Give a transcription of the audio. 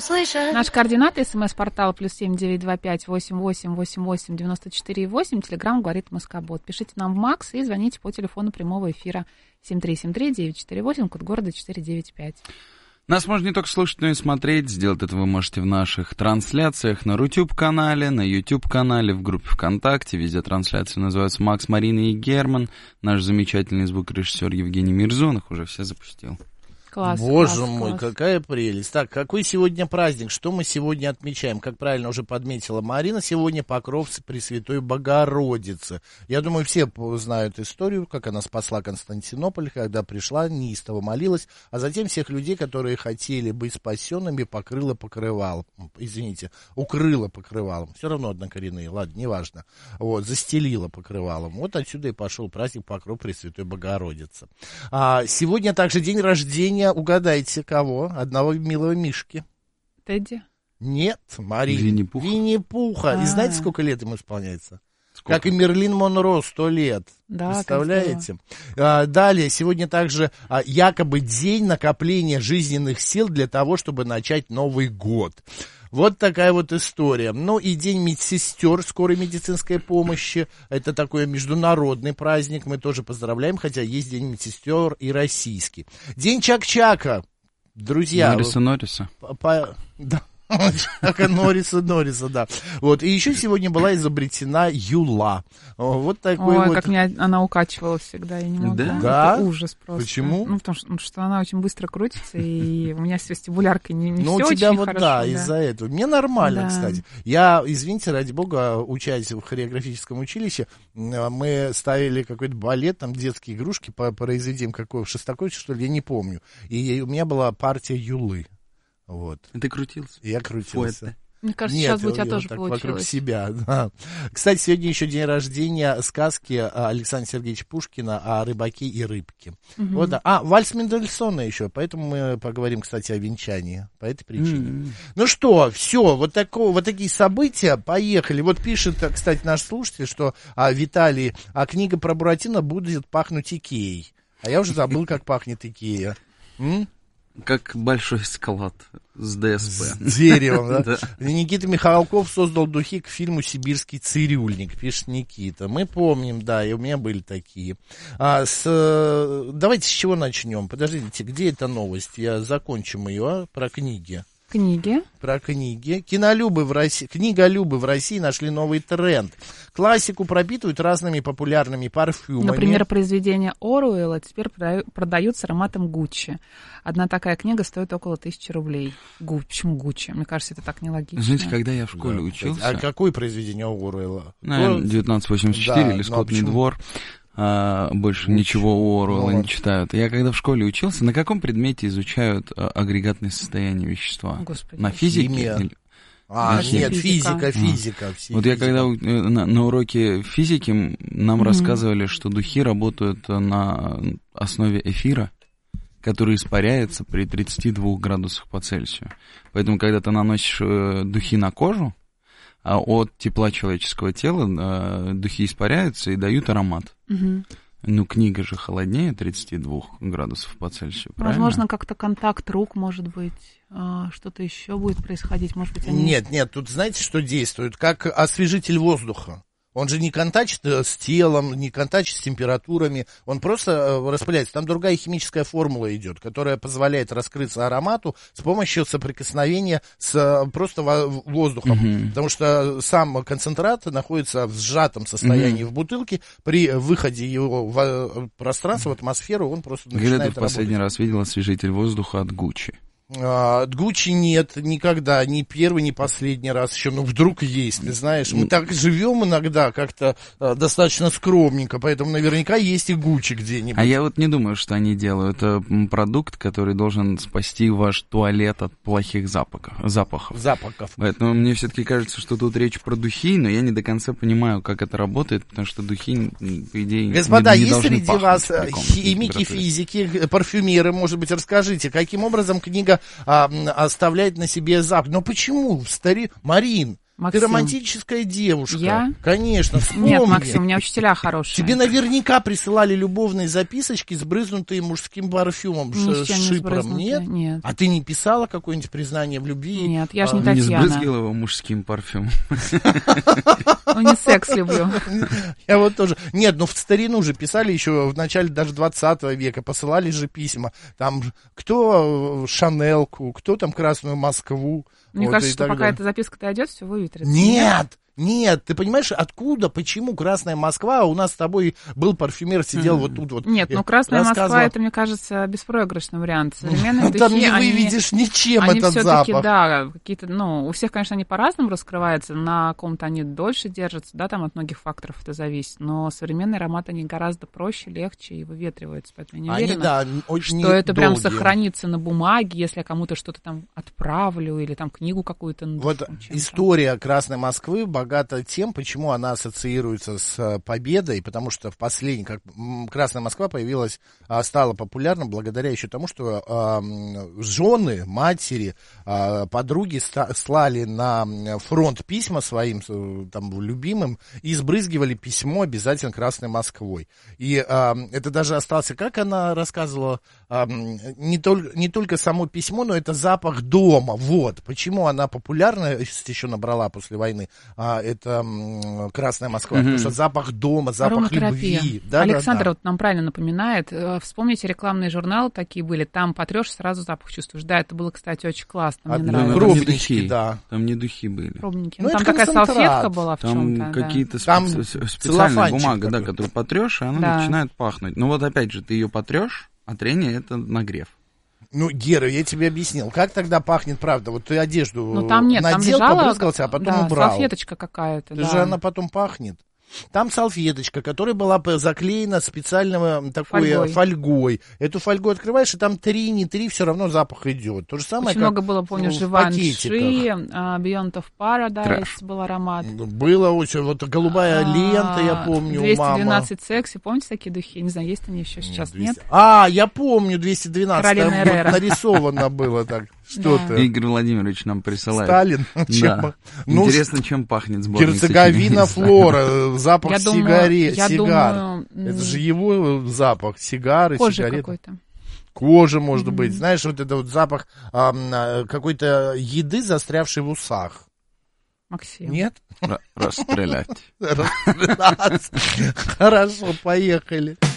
услышат. Наш координат, смс-портал +7 925 88 88 94 8. Телеграм говорит Москобот. Пишите нам в МАКС и звоните по телефону прямого эфира 7373-948, код города 495. Нас можно не только слушать, но и смотреть. Сделать это вы можете в наших трансляциях на Рутюб-канале, на YouTube-канале, в группе ВКонтакте. Везде трансляции называются «Макс, Марина и Герман». Наш замечательный звукорежиссер Евгений Мирзон их уже все запустил. Класс, Боже мой, какая прелесть. Так, какой сегодня праздник? Что мы сегодня отмечаем? Как правильно уже подметила Марина, сегодня Покров Пресвятой Богородицы. Я думаю, все знают историю, как она спасла Константинополь, когда пришла, неистово молилась, а затем всех людей, которые хотели быть спасенными, укрыла покрывалом. Все равно однокоренные, ладно, неважно. Вот, застелила покрывалом. Вот отсюда и пошел праздник Покров Пресвятой Богородицы. Сегодня также день рождения. Угадайте, кого? Одного милого Мишки. Тедди? Нет, Марина. Винни-Пуха. Винни-Пуха. И знаете, сколько лет ему исполняется? Сколько? Как и Мерлин Монро, 100 лет. Да, представляете? Далее, сегодня также якобы день накопления жизненных сил для того, чтобы начать Новый год. Вот такая вот история. Ну и День медсестер скорой медицинской помощи. Это такой международный праздник. Мы тоже поздравляем, хотя есть День медсестер и российский. День Чак-Чака. Друзья. Норриса. Да. Норриса, да. Вот. И еще сегодня была изобретена юла. Вот такой. Ой, вот. как меня она укачивала всегда, я не могу. Да? Это ужас просто. Почему? Ну, потому что она очень быстро крутится, и у меня с вестибуляркой не все у очень тебя вот, хорошо. да, из-за этого. Мне нормально, кстати. Я, извините, ради бога, учась в хореографическом училище, мы ставили какой-то балет, там детские игрушки по произведениям какого, Шостаковича, что ли, я не помню. И у меня была партия юлы. Вот. И ты крутился? Я крутился. Фуэте. Мне кажется, Нет, сейчас бы у тебя тоже так получилось. Вокруг себя, да. Кстати, сегодня еще день рождения сказки Александра Сергеевича Пушкина о рыбаке и рыбке. Угу. Вот, да. Вальс Мендельсона еще, поэтому мы поговорим, кстати, о венчании по этой причине. Ну что, все, вот такие события, поехали. Вот пишет, кстати, наш слушатель, что Виталий, книга про Буратино будет пахнуть Икеей. А я уже забыл, как пахнет Икея. Как большой склад с ДСП. С деревом, да? Да. Никита Михалков создал духи к фильму «Сибирский цирюльник», пишет Никита. Мы помним, да, и у меня были такие. Давайте с чего начнем? Подождите, где эта новость? Я закончим ее, про книги. Про книги. Книголюбы в России нашли новый тренд. Классику пропитывают разными популярными парфюмами. Например, произведения Оруэлла теперь продают с ароматом Гуччи. Одна такая книга стоит около 1000 рублей. Почему Гуччи? Мне кажется, это так нелогично. Знаете, когда я в школе учился... А какое произведение Оруэлла? 1984 да, или «Скотный двор». Больше ничего у Оруэлла не читают. Я когда в школе учился, на каком предмете изучают агрегатное состояние вещества? Господи. На физике? Нет, физика. Вот я когда на уроке физики нам рассказывали, что духи работают на основе эфира, который испаряется при 32 градусах по Цельсию. Поэтому, когда ты наносишь духи на кожу, от тепла человеческого тела духи испаряются и дают аромат. Ну, книга же холоднее 32 градусов по Цельсию, правильно? Возможно, как-то контакт рук, может быть, что-то еще будет происходить, может быть, они... Нет, тут знаете, что действует? Как освежитель воздуха. Он же не контачит с телом, не контачит с температурами, он просто распыляется. Там другая химическая формула идет, которая позволяет раскрыться аромату с помощью соприкосновения с просто воздухом. Потому что сам концентрат находится в сжатом состоянии в бутылке. При выходе его в пространство, в атмосферу, он просто начинает работать. Когда ты в последний раз видел освежитель воздуха от Гуччи? От Гуччи нет, никогда, ни первый, ни последний раз еще, ну вдруг есть, ты знаешь, мы так живем иногда как-то достаточно скромненько, поэтому наверняка есть и Гуччи где-нибудь. А я вот не думаю, что они делают, это продукт, который должен спасти ваш туалет от плохих запахов. Поэтому мне все-таки кажется, что тут речь про духи, но я не до конца понимаю, как это работает, потому что духи, по идее, Господа, не есть должны среди вас пахнуть химики, физики, парфюмеры, может быть, расскажите, каким образом книга оставляет на себе запах. Но почему? Марин, Ты романтическая девушка. Я? Конечно, вспомни. Нет, Максим, у меня учителя хорошие. Тебе наверняка присылали любовные записочки, сбрызнутые мужским парфюмом, шипром. Нет? Нет. А ты не писала какое-нибудь признание в любви? Нет, я же не Не Татьяна. сбрызгивала его мужским парфюмом. Унисекс люблю. Я вот тоже. Нет, ну в старину же писали еще в начале даже 20 века, посылали же письма. Там кто Шанелку, кто там Красную Москву. Мне вот, кажется, что пока далее. эта записка дойдет, все выветрится. Нет, ты понимаешь, откуда, почему Красная Москва, а у нас с тобой был парфюмер, сидел вот тут вот. Нет, ну Красная Москва, это, мне кажется, беспроигрышный вариант. Современные духи, там не выведешь ничем они этот все-таки, запах. да, какие-то, ну, у всех, конечно, они по-разному раскрываются, на ком-то они дольше держатся, да, там от многих факторов это зависит, но современные ароматы, они гораздо проще, легче и выветриваются, поэтому я не уверена, да, очень что это прям долгие. сохранится на бумаге, если я кому-то что-то там отправлю или там книгу какую-то. Вот история Красной Москвы богата тем, почему она ассоциируется с победой, потому что в последний, как Красная Москва появилась, стала популярна благодаря еще тому, что жены, матери, подруги слали на фронт письма своим там любимым и сбрызгивали письмо обязательно Красной Москвой. И это даже остался, как она рассказывала, не только само письмо, но это запах дома. Вот почему она популярность еще набрала после войны. Это Красная Москва, потому что запах дома, запах любви. Да, Александр да. Вот нам правильно напоминает. Вспомните, рекламные журналы такие были, там потрешь, сразу запах чувствуешь. Да, это было, кстати, очень классно, мне нравилось. Пробники, да. Там не духи были. Пробники. Ну, там такая салфетка была в чем-то. Там какие-то Там специальная бумага, такой. да, которую потрешь, и она начинает пахнуть. Но вот опять же, ты ее потрешь, а трение это нагрев. Ну, Гера, я тебе объяснил, как тогда пахнет, правда, вот ты одежду там нет, надел, там лежала, побрызгался, а потом убрал. Салфеточка какая-то, Же она потом пахнет. Там салфеточка, которая была заклеена специальной такой фольгой. Эту фольгу открываешь, и там 3, не 3, все равно запах идет. То же самое, очень много было, помню, Живанши, Beyond of Paradise был аромат. Было очень, вот голубая лента, я помню, 212 секси, помните такие духи? Не знаю, есть они еще сейчас, нет? Я помню, 212, Каролина там Эррера. нарисовано было так. Что-то. Игорь Владимирович нам присылает. Сталин. Да. Интересно, чем пахнет сборник. Герцеговина Флора, запах сигар. Думаю, это же его запах, сигары, кожа сигареты. Какой-то. Кожа, может быть. Знаешь, вот это вот запах какой-то еды, застрявшей в усах. Максим. Нет? Расстрелять. Хорошо, поехали.